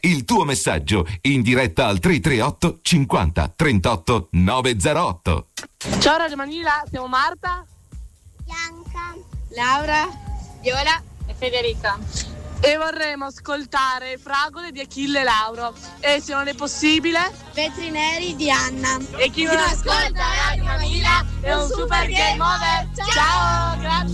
Il tuo messaggio in diretta al 338 50 38 908. Ciao Radio Manila, siamo Marta, Bianca, Laura, Viola e Federica. e vorremmo ascoltare Fragole di Achille Lauro e, se non è possibile, Vetri Neri di Anna. e chi non ascolta Radio Manila è un super game over. Ciao, grazie.